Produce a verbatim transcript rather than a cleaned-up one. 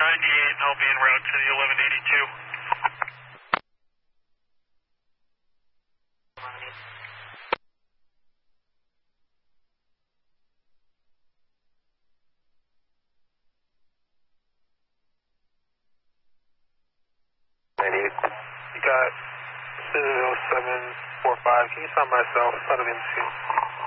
ninety-eight, and I'll be en route to the eleven eighty-two. ninety-eight. You got Citadel seven four five. Can you sign myself out of M C?